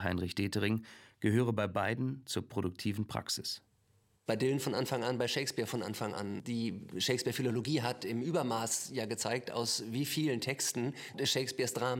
Heinrich Detering gehöre bei beiden zur produktiven Praxis. Bei Dylan von Anfang an, bei Shakespeare von Anfang an. Die Shakespeare-Philologie hat im Übermaß ja gezeigt, aus wie vielen Texten Shakespeares Dramen